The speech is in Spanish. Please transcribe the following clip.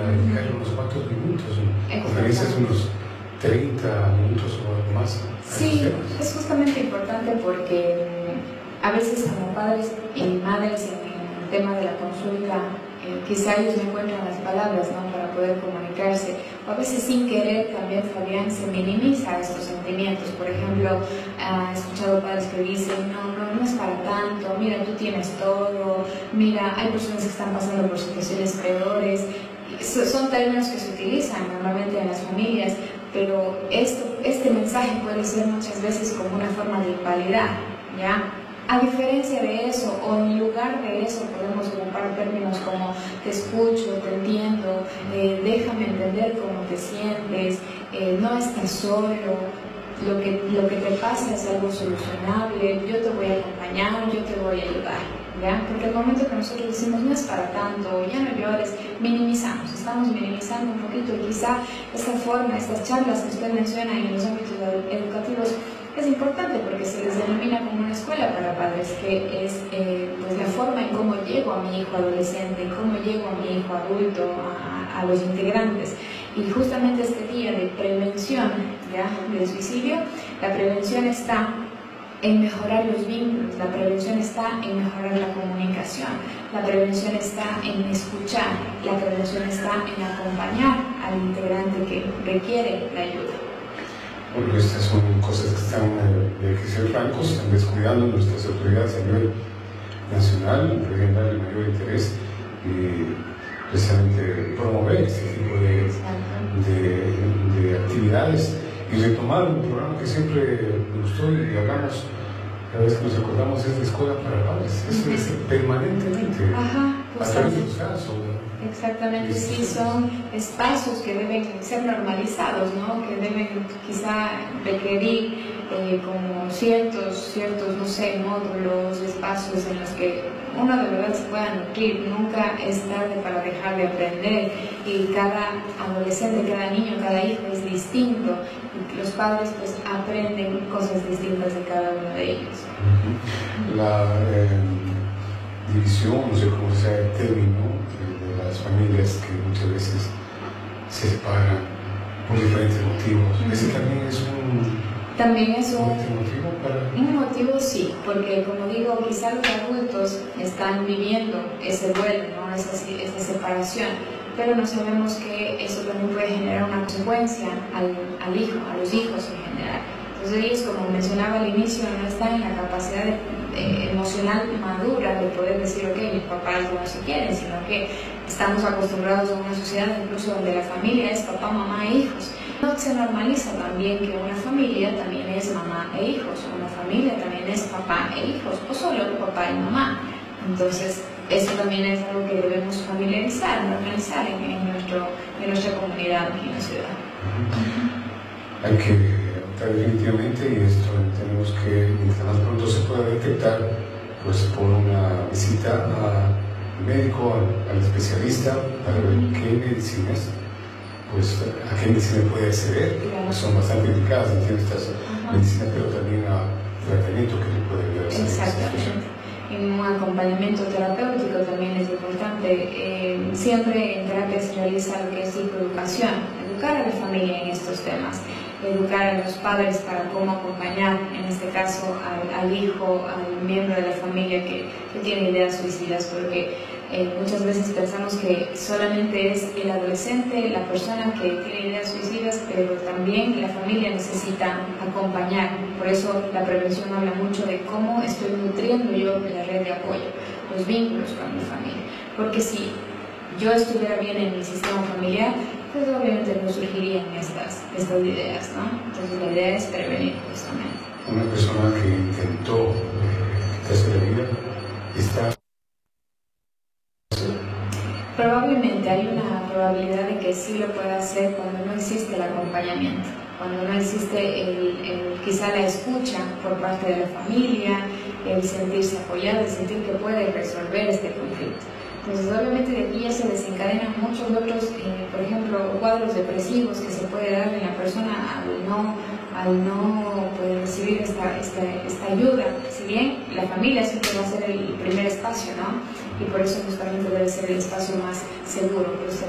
dedicarle unos cuantos minutos, conferencias unos 30 minutos o algo más. Sí, es justamente importante porque a veces como padres y madres en el tema de la consulta, quizá ellos no encuentran las palabras, ¿no?, para poder comunicarse, o a veces sin querer también, Fabián, se minimiza estos sentimientos. Por ejemplo, he escuchado padres que dicen, no es para tanto, mira, tú tienes todo, mira, hay personas que están pasando por situaciones peores. Son términos que se utilizan normalmente en las familias, pero este mensaje puede ser muchas veces como una forma de invalidar, ¿ya? A diferencia de eso, o en lugar de eso, podemos ocupar términos como te escucho, te entiendo, déjame entender cómo te sientes, no estás solo, lo que te pasa es algo solucionable, yo te voy a acompañar, yo te voy a ayudar, ¿ya? Porque el momento que nosotros decimos no es para tanto, ya no llores, estamos minimizando un poquito, y quizá esta forma, estas charlas que usted menciona en los ámbitos educativos, es importante porque se les denomina como una escuela para padres, que es pues la forma en cómo llego a mi hijo adolescente, en cómo llego a mi hijo adulto, a los integrantes. Y justamente este día de prevención, ¿ya?, del suicidio, la prevención está en mejorar los vínculos, la prevención está en mejorar la comunicación, la prevención está en escuchar, la prevención está en acompañar al integrante que requiere la ayuda. Bueno, estas son cosas que están, hay que ser francos, están descuidando nuestras autoridades a nivel nacional, deberían darle mayor interés y precisamente promover este tipo de actividades y retomar un programa que siempre me gustó y hablamos, cada vez que nos acordamos, es la escuela para padres. Eso es permanentemente, a través de los casos. Exactamente, sí, son espacios que deben ser normalizados, ¿no?, que deben quizá requerir como ciertos, no sé, módulos, espacios en los que uno de verdad se pueda nutrir. Nunca es tarde para dejar de aprender, y cada adolescente, cada niño, cada hijo es distinto, y los padres pues aprenden cosas distintas de cada uno de ellos. La división, no sé cómo sea el término, de las familias que muchas veces se separan por diferentes motivos. Ese también es un motivo, sí, porque como digo, quizá los adultos están viviendo ese duelo, ¿no?, esa separación, pero no sabemos que eso también puede generar una consecuencia al hijo, a los hijos en general. Entonces ellos, como mencionaba al inicio, no están en la capacidad emocional madura de poder decir, ok, mis papás no se quieren, sino que estamos acostumbrados a una sociedad incluso donde la familia es papá, mamá e hijos. No se normaliza también que una familia también es mamá e hijos, una familia también es papá e hijos, o solo papá y mamá. Entonces eso también es algo que debemos familiarizar, normalizar en nuestra comunidad, en la ciudad. Hay que definitivamente, y esto tenemos que, mientras más pronto se pueda detectar, pues por una visita al médico, al especialista, para ver qué medicinas, pues a qué medicina puede acceder, pues son bastante indicadas, tienen estas medicinas, pero también a tratamiento que le puede ayudar a salir. Exactamente. En un acompañamiento terapéutico también es importante. Siempre en terapia se realiza lo que es psicoeducación, educar a la familia en estos temas, educar a los padres para cómo acompañar, en este caso, al hijo, al miembro de la familia que tiene ideas suicidas, porque muchas veces pensamos que solamente es el adolescente, la persona que tiene ideas suicidas, pero también la familia necesita acompañar. Por eso la prevención habla mucho de cómo estoy nutriendo yo la red de apoyo, los vínculos con mi familia. Porque si yo estuviera bien en mi sistema familiar, pues obviamente no surgirían estas ideas, ¿no? Entonces la idea es prevenir justamente. Una persona que intentó quitarse la vida está... Probablemente hay una probabilidad de que sí lo pueda hacer cuando no existe el acompañamiento, cuando no existe quizá la escucha por parte de la familia, el sentirse apoyado, el sentir que puede resolver este conflicto. Entonces, obviamente de aquí ya se desencadenan muchos otros, por ejemplo, cuadros depresivos que se puede dar en la persona al no poder recibir esta ayuda. Si bien la familia siempre va a ser el primer espacio, ¿no? Y por eso justamente debe ser el espacio más seguro.